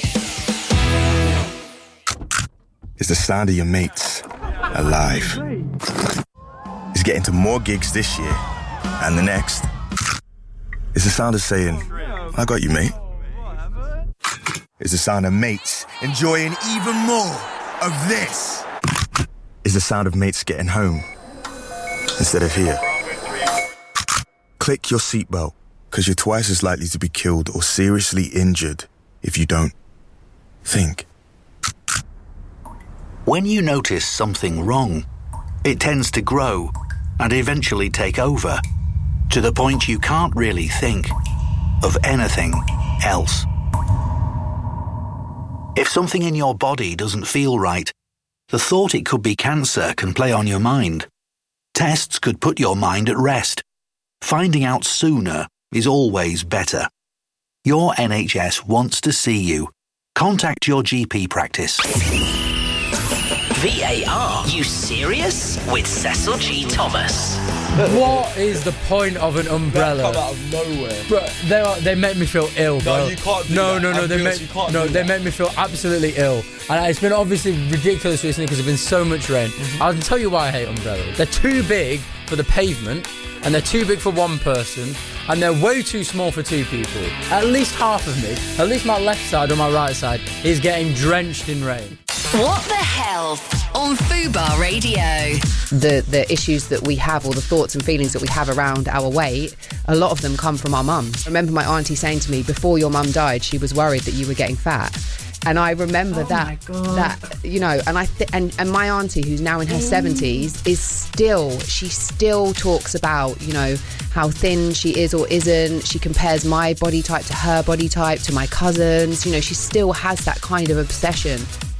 It's the sound of your mates alive. It's getting to more gigs this year and the next. It's the sound of saying, I got you, mate. It's the sound of mates enjoying even more of this. It's the sound of mates getting home instead of here. Click your seatbelt, because you're twice as likely to be killed or seriously injured if you don't. Think. When you notice something wrong, it tends to grow and eventually take over, to the point you can't really think of anything else. If something in your body doesn't feel right, the thought it could be cancer can play on your mind. Tests could put your mind at rest. Finding out sooner is always better. Your NHS wants to see you. Contact your GP practice. VAR, you serious? With Cecil G. Thomas. What is the point of an umbrella? Come out of nowhere. Bro, they make me feel ill, bro. No, you can't do no, that. No, no, they make me feel absolutely ill. And it's been obviously ridiculous recently because there's been so much rain. I'll tell you why I hate umbrellas. They're too big for the pavement, and they're too big for one person, and they're way too small for two people. At least half of me, at least my left side or my right side, is getting drenched in rain. What the Health on Fubar Radio. The issues that we have, or the thoughts and feelings that we have around our weight, a lot of them come from our mums. I remember my auntie saying to me, before your mum died, she was worried that you were getting fat. And I remember that, you know, and and my auntie, who's now in her 70s, she still talks about, you know, how thin she is or isn't. She compares my body type to her body type, to my cousins. You know, she still has that kind of obsession.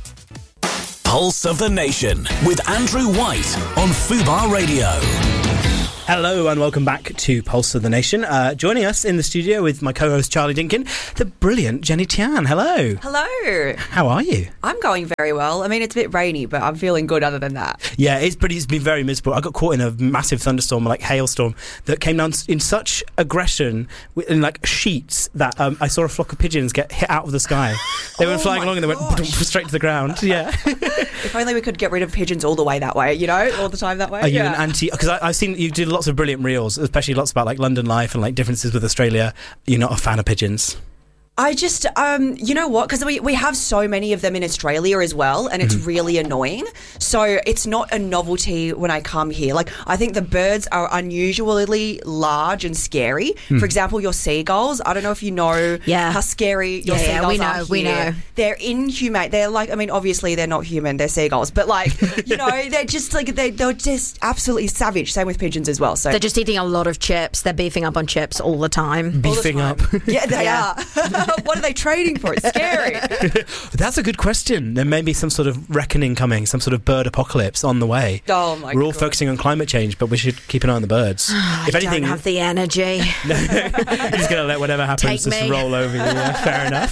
Pulse of the Nation with Andrew White on Fubar Radio. Hello and welcome back to Pulse of the Nation. Joining us in the studio with my co-host Charlie Dinkin, the brilliant Jenny Tian. Hello. Hello. How are you? I'm going very well. I mean, it's a bit rainy, but I'm feeling good other than that. Yeah, it's been very miserable. I got caught in a massive thunderstorm, like hailstorm, that came down in such aggression, in like sheets, that I saw a flock of pigeons get hit out of the sky. They went flying along and they went straight to the ground. Yeah. If only we could get rid of pigeons all the way that way, you know, all the time that way. Are you an anti? Because I've seen you do lots of brilliant reels, especially lots about like London life and like differences with Australia. You're not a fan of pigeons? I just, you know what, because we have so many of them in Australia as well, and it's really annoying. So it's not a novelty when I come here. Like, I think the birds are unusually large and scary. For example, your seagulls, I don't know if you know how scary your seagulls are. We know. They're inhumane. They're like, I mean, obviously they're not human, they're seagulls, but like, you know, they're just like, they're just absolutely savage. Same with pigeons as well. So they're just eating a lot of chips. They're beefing up on chips all the time. Beefing up? Yeah, they are. What are they trading for? It's scary. That's a good question. There may be some sort of reckoning coming, some sort of bird apocalypse on the way. Oh my God. We're all focusing on climate change, but we should keep an eye on the birds. If anything, don't have the energy. You're just going to let whatever happens just roll over you. Yeah, fair enough.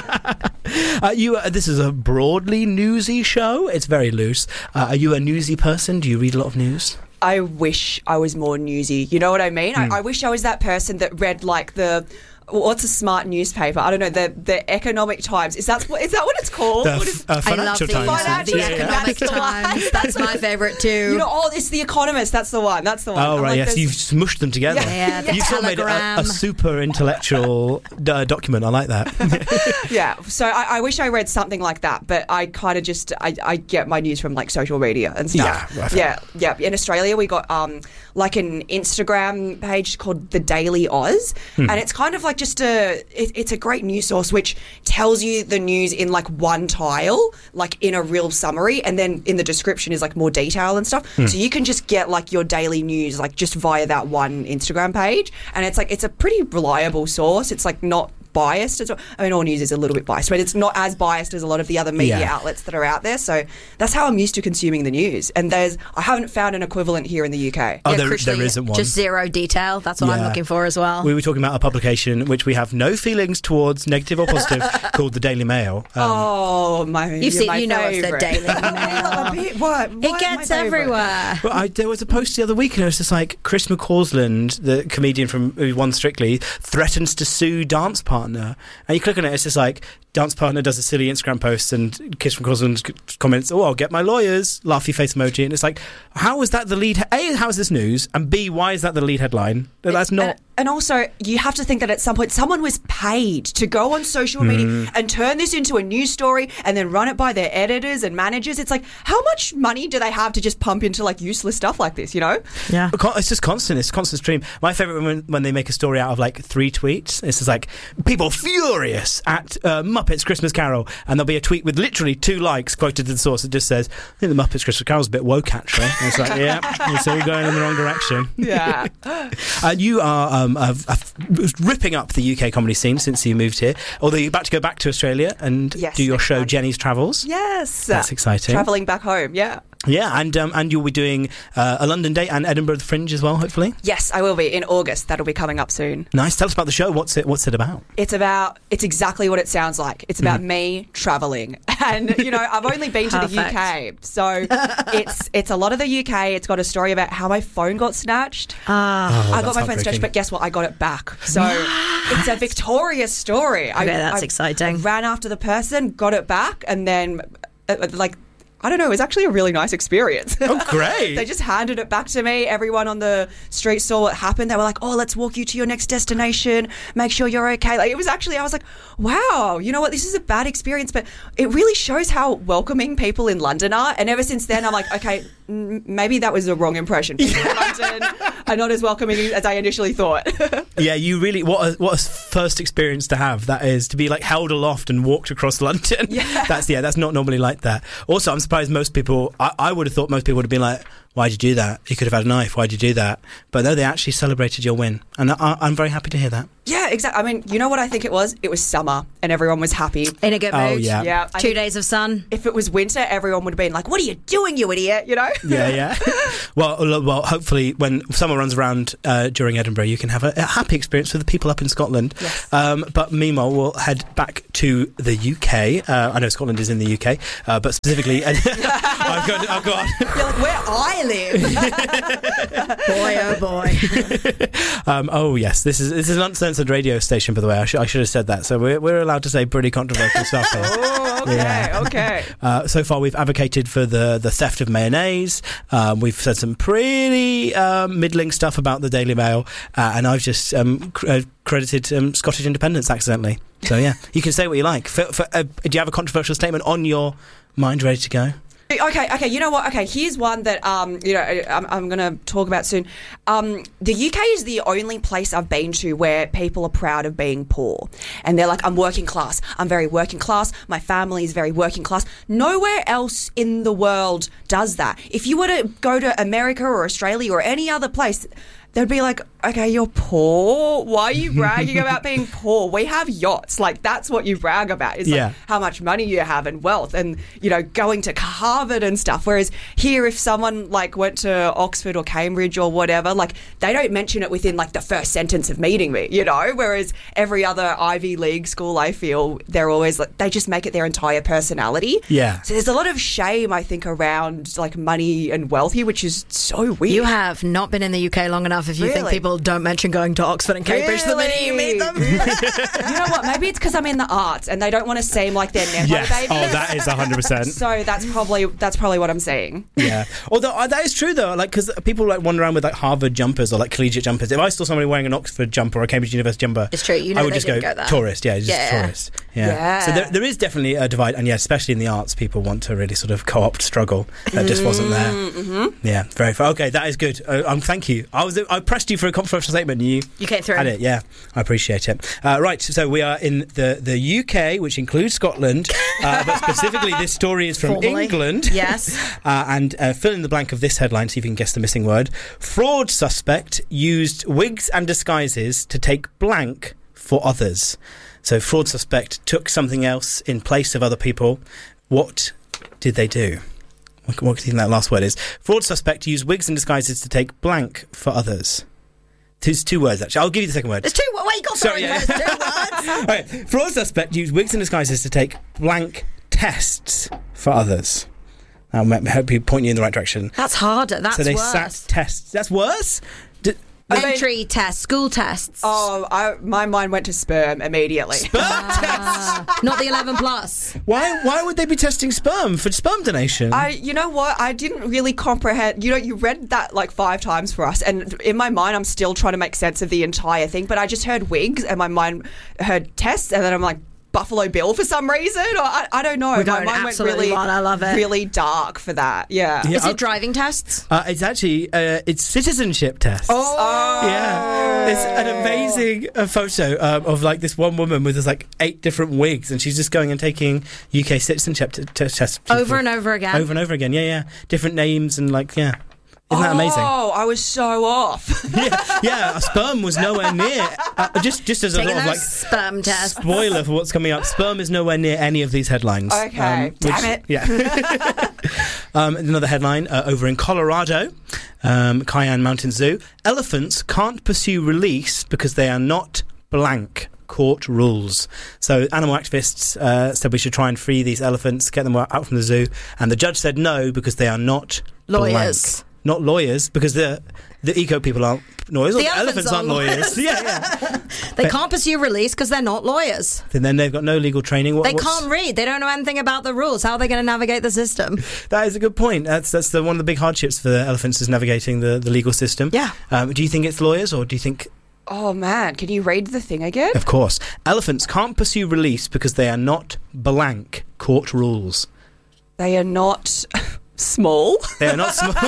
This is a broadly newsy show. It's very loose. Are you a newsy person? Do you read a lot of news? I wish I was more newsy. You know what I mean? I wish I was that person that read like what's a smart newspaper? I don't know, the Economic Times. Is that what it's called? Financial Times. The Economic Times. That's my favourite too. You know, it's The Economist. That's the one. Oh, right, yes. You've smushed them together. Yeah, You've sort of made a super intellectual document. I like that. Yeah, so I wish I read something like that, but I kind of just, I get my news from like social media and stuff. Yeah. In Australia, we got like an Instagram page called The Daily Oz, and it's kind of like it's a great news source which tells you the news in like one tile, like in a real summary, and then in the description is like more detail and stuff. So you can just get like your daily news like just via that one Instagram page, and it's like, it's a pretty reliable source. It's like not biased as well. I mean, all news is a little bit biased, but it's not as biased as a lot of the other media outlets that are out there. So that's how I'm used to consuming the news. And I haven't found an equivalent here in the UK. Oh, there isn't one. Just zero detail. That's what I'm looking for as well. We were talking about a publication which we have no feelings towards, negative or positive, called the Daily Mail. You know of the Daily Mail. It gets everywhere. Well, there was a post the other week, and it was just like Chris McCausland, the comedian who won Strictly, threatens to sue dance partner. And you click on it, it's just like, dance partner does a silly Instagram post, and Chris McCausland comments, "Oh, I'll get my lawyers," laughy face emoji. And it's like, how is that the lead? A, how is this news? And B, why is that the lead headline? That's not. And also, you have to think that at some point someone was paid to go on social media and turn this into a news story and then run it by their editors and managers. It's like, how much money do they have to just pump into like useless stuff like this, you know? Yeah. It's just constant. It's a constant stream. My favourite when they make a story out of like 3 tweets. It's just like, people furious at Muppets Christmas Carol, and there'll be a tweet with literally 2 likes quoted to the source that just says, "I think the Muppets Christmas Carol's a bit woke actually." And it's like, yeah, so you're going in the wrong direction. Yeah. You are ripping up the UK comedy scene since you moved here, although you're about to go back to Australia and do your show Jenny's Travels. Yes. That's exciting. Travelling back home, yeah. Yeah, and you'll be doing a London date and Edinburgh Fringe as well, hopefully. Yes, I will be in August. That'll be coming up soon. Nice. Tell us about the show. What's it about? It's exactly what it sounds like. It's about me travelling, and I've only been to the UK, so it's a lot of the UK. It's got a story about how my phone got snatched. I got my phone snatched, but guess what? I got it back. So it's a victorious story. Okay, that's exciting. I ran after the person, got it back, and then I don't know, it was actually a really nice experience. Oh, great. They just handed it back to me. Everyone on the street saw what happened. They were like, oh, let's walk you to your next destination. Make sure you're okay. Like, it was actually, I was like, wow, you know what? This is a bad experience, but it really shows how welcoming people in London are. And ever since then, I'm like, okay, maybe that was the wrong impression. People in London are not as welcoming as I initially thought. Yeah, you really, what a first experience to have. That is, to be like held aloft and walked across London. Yeah. That's not normally like that. Also, I'm surprised most people, I would have thought most people would have been like, why'd you do that? You could have had a knife. Why'd you do that? But no, they actually celebrated your win. And I'm very happy to hear that. Yeah, exactly. I mean, you know what I think it was? It was summer and everyone was happy. In a good mood. Oh, yeah. Yeah. 2 days of sun. If it was winter, everyone would have been like, what are you doing, you idiot? Yeah. Well, hopefully when summer runs around during Edinburgh, you can have a happy experience with the people up in Scotland. Yes. But meanwhile, we'll head back to the UK. I know Scotland is in the UK, but specifically, I've got. You're like, where I live. Boy, oh boy. Oh yes, this is an uncensored radio station, by the way. I should have said that. So we're allowed to say pretty controversial stuff here. Oh, okay. So far, we've advocated for the theft of mayonnaise. We've said some pretty middling stuff about the Daily Mail, and I've just credited Scottish independence accidentally. So yeah, you can say what you like. Do you have a controversial statement on your mind ready to go? Okay, you know what? Okay, here's one that I'm going to talk about soon. The UK is the only place I've been to where people are proud of being poor. And they're like, I'm working class. I'm very working class. My family is very working class. Nowhere else in the world does that. If you were to go to America or Australia or any other place, they'd be like, okay, you're poor. Why are you bragging about being poor? We have yachts. Like, that's what you brag about. Is like how much money you have and wealth and, going to Harvard and stuff. Whereas here, if someone like went to Oxford or Cambridge or whatever, like they don't mention it within like the first sentence of meeting me, Whereas every other Ivy League school, I feel they're always like, they just make it their entire personality. Yeah. So there's a lot of shame, I think, around like money and wealth here, which is so weird. You have not been in the UK long enough if you think people don't mention going to Oxford and Cambridge the minute you meet them. You know what? Maybe it's because I'm in the arts and they don't want to seem like they're nepo babies. Oh, that is 100%. So that's probably what I'm saying. Yeah. Although that is true though, like because people like wander around with like Harvard jumpers or like collegiate jumpers. If I saw somebody wearing an Oxford jumper or a Cambridge University jumper, it's true. I would just go there. tourist. Yeah, just tourist. Yeah. So there is definitely a divide, and especially in the arts, people want to really sort of co-opt struggle. That just wasn't there. Mm-hmm. Yeah, very far. Okay, that is good. Thank you. I pressed you for a controversial statement. And you came through. Had it. Yeah, I appreciate it. Right, so we are in the UK, which includes Scotland, but specifically this story is from England. Yes. And fill in the blank of this headline, see if you can guess the missing word. Fraud suspect used wigs and disguises to take blank for others. So fraud suspect took something else in place of other people. What did they do? What do you think that last word is? Fraud suspect used wigs and disguises to take blank for others. There's two words, actually. I'll give you the second word. There's two words. Wait, you got Sorry, There's 2 words. All right. Fraud suspect used wigs and disguises to take blank tests for others. I hope you point you in the right direction. That's harder. That's worse. So they worse. sat tests. That's worse? Entry tests, school tests. Oh, my mind went to sperm immediately. Sperm tests? Not the 11 plus. Why would they be testing sperm for sperm donation? You know what? I didn't really comprehend. You read that like 5 times for us, and in my mind, I'm still trying to make sense of the entire thing. But I just heard wigs, and my mind heard tests, and then I'm like, Buffalo Bill for some reason, or I don't know. My mind went really, I love it. Really dark for that. Yeah. Is it driving tests? It's actually it's citizenship tests. Oh, yeah. It's an amazing photo of like this one woman with like 8 different wigs, and she's just going and taking UK citizenship tests over and over again. Over and over again. Yeah. Different names and like Isn't that amazing? Oh, I was so off. yeah, sperm was nowhere near. Just as a sort of like sperm test spoiler for what's coming up, sperm is nowhere near any of these headlines. Okay, damn it. Yeah. Another headline over in Colorado, Cayenne Mountain Zoo. Elephants can't pursue release because they are not blank. Court rules. So animal activists said we should try and free these elephants, get them out from the zoo, and the judge said no because they are not lawyers. Blank. Not lawyers, because the eco people aren't lawyers. The elephants aren't lawyers. Yeah. They can't pursue release because they're not lawyers. And then they've got no legal training. They can't read. They don't know anything about the rules. How are they going to navigate the system? That is a good point. That's one of the big hardships for the elephants is navigating the legal system. Yeah. Do you think it's lawyers, or do you think... Oh, man. Can you read the thing again? Of course. Elephants can't pursue release because they are not blank court rules. They are not... small. They are not small.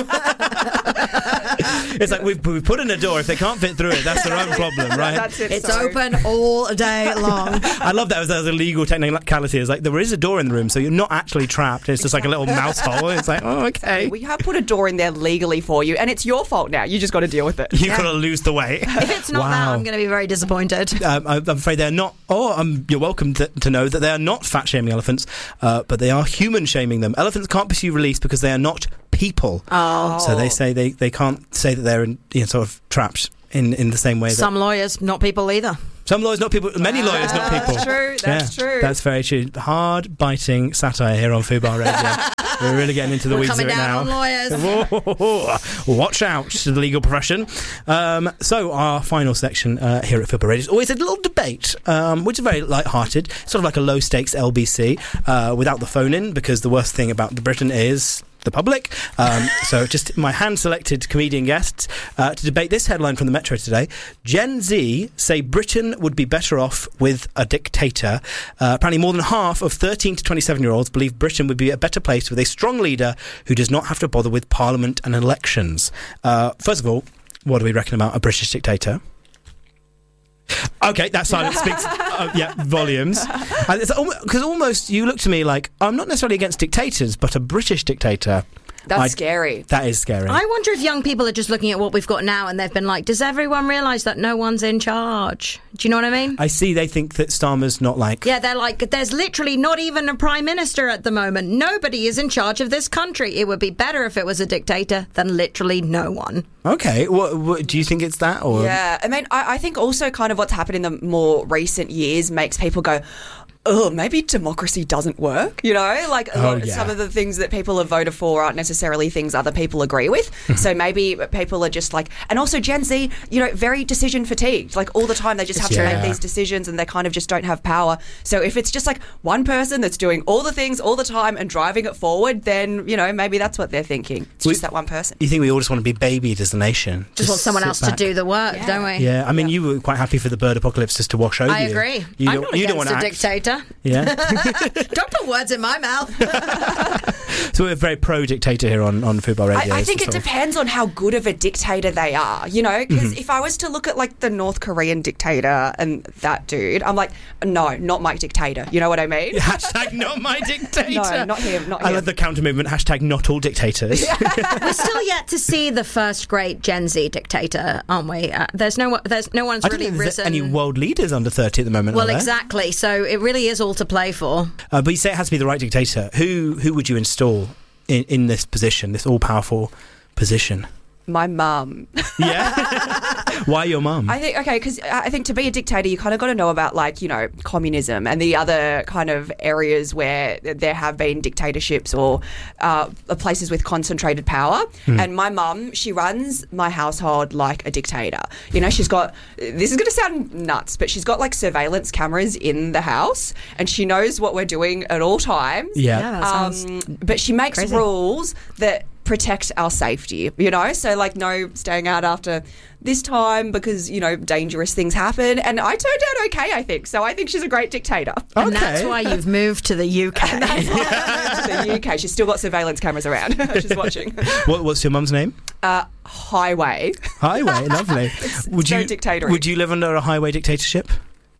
It's like we've put in a door. If they can't fit through it, that's their own problem, right? That's it. It's open all day long. I love that as a legal technicality. It's like there is a door in the room, so you're not actually trapped. It's just like a little mouse hole. It's like, oh, okay. We have put a door in there legally for you, and it's your fault now. You just got to deal with it. You've got to lose the weight. If it's not that, I'm going to be very disappointed. I'm afraid they're not. You're welcome to know that they are not fat shaming elephants, but they are human shaming them. Elephants can't pursue release because they are not people. Oh. So they say they can't say that they're sort of trapped in the same way. Some lawyers, not people either. Some lawyers, not people. Many lawyers, not people. That's true. That's true. That's very true. Hard biting satire here on Fubar Radio. We're really getting into the weeds of it now. Coming down on lawyers. Watch out to the legal profession. So our final section here at Fubar Radio is always a little debate, which is very light-hearted, sort of like a low-stakes LBC, without the phone in, because the worst thing about Britain is the public. So just my hand-selected comedian guests to debate this headline from the Metro today. Gen Z say Britain would be better off with a dictator. Apparently more than half of 13 to 27-year-olds believe Britain would be a better place with a strong leader who does not have to bother with parliament and elections. First of all, what do we reckon about a British dictator? Okay, that silence speaks volumes. Because almost you look to me like I'm not necessarily against dictators, but a British dictator. That's scary. That is scary. I wonder if young people are just looking at what we've got now and they've been like, does everyone realise that no one's in charge? Do you know what I mean? I see they think that Starmer's not like... Yeah, they're like, there's literally not even a prime minister at the moment. Nobody is in charge of this country. It would be better if it was a dictator than literally no one. Okay, what do you think it's that? Or? Yeah, I mean, I think also kind of what's happened in the more recent years makes people go... oh, maybe democracy doesn't work, Like some of the things that people have voted for aren't necessarily things other people agree with. So maybe people are just like, and also Gen Z, very decision fatigued. Like all the time they just have to make these decisions and they kind of just don't have power. So if it's just like one person that's doing all the things all the time and driving it forward, then, maybe that's what they're thinking. It's just that one person. You think we all just want to be babied as a nation? Just want someone else to do the work, don't we? Yeah, I mean, you were quite happy for the bird apocalypse just to wash over you. I agree. I'm not against a dictator. Yeah. Don't put words in my mouth. So we're very pro-dictator here on Fubar Radio. I think it depends on how good of a dictator they are, because if I was to look at like the North Korean dictator and that dude, I'm like, no, not my dictator. You know what I mean? Hashtag not my dictator. No, not him. I love the counter movement. Hashtag not all dictators. We're still yet to see the first great Gen Z dictator, aren't we? There's no one's really risen. Any world leaders under 30 at the moment? Well, exactly. So it really is all to play for. But you say it has to be the right dictator. Who would you install in this position, this all-powerful position? My mum. Yeah? Why your mum? I think, because I think to be a dictator, you kind of got to know about, communism and the other kind of areas where there have been dictatorships or places with concentrated power. And my mum, she runs my household like a dictator. She's got, this is going to sound nuts, but she's got, surveillance cameras in the house and she knows what we're doing at all times. Yeah. That sounds but she makes crazy. Rules that protect our safety, so no staying out after this time because dangerous things happen, and I turned out okay, I think. So I think she's a great dictator. And that's why you've moved to the UK. And that's why I moved to the UK. She's still got surveillance cameras around. She's watching. What's your mum's name? Highway. Lovely. Would you live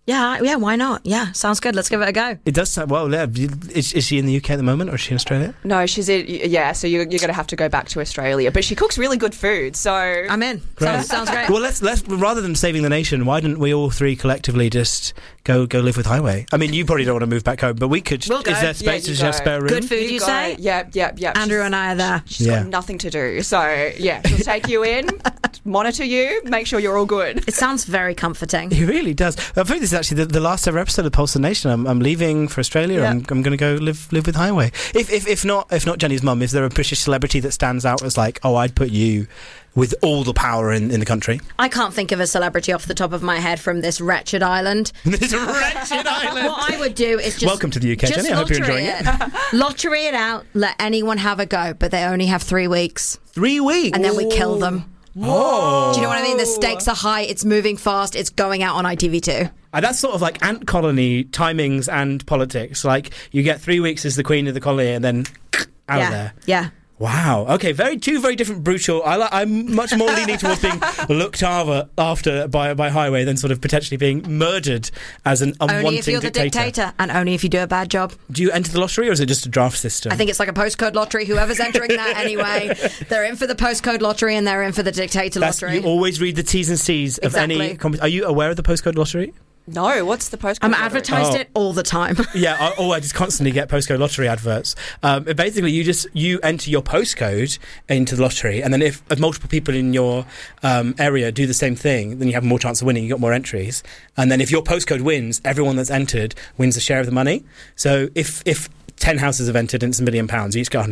Yeah, why not? Yeah, sounds good. Let's give it a go. It does sound, well, yeah. Is she in the UK at the moment, or is she in Australia? No, she's in, so you're going to have to go back to Australia. But she cooks really good food, so... I'm in. Sounds great. Well, let's rather than saving the nation, why don't we all three collectively just go live with Highway? I mean, you probably don't want to move back home, but we could. We'll go. Is there space? Does she have spare room? Good food, you say? Yeah. Andrew and I are there. She's got nothing to do, so she'll take you in, monitor you, make sure you're all good. It sounds very comforting. It really does. I think this is actually the last ever episode of Pulse of the Nation. I'm leaving for Australia. Yeah. I'm going to go live with Highway. If not Jenny's mum, is there a British celebrity that stands out as like, oh, I'd put you with all the power in the country? I can't think of a celebrity off the top of my head from this wretched island. This wretched island. What I would do is just... Welcome to the UK, Jenny. I hope you're enjoying it. Lottery it out, let anyone have a go, but they only have 3 weeks. 3 weeks? And then we kill them. Whoa. Do you know what I mean? The stakes are high, it's moving fast, it's going out on ITV2. That's sort of like ant colony timings and politics. Like, you get 3 weeks as the queen of the colony and then out of there. Yeah. Wow. Okay. Two very different brutal. I'm much more leaning towards being looked after by Highway than sort of potentially being murdered as an unwanted dictator. Only if you're the dictator, and only if you do a bad job. Do you enter the lottery, or is it just a draft system? I think it's like a postcode lottery. Whoever's entering that anyway, they're in for the postcode lottery and they're in for the dictator lottery. You always read the T's and C's of any. Are you aware of the postcode lottery? No, what's the postcode? I'm advertised it all the time. Yeah, I just constantly get postcode lottery adverts. Basically, you enter your postcode into the lottery, and then if multiple people in your area do the same thing, then you have more chance of winning. You got more entries, and then if your postcode wins, everyone that's entered wins a share of the money. So if 10 houses have entered and it's £1 million, you each get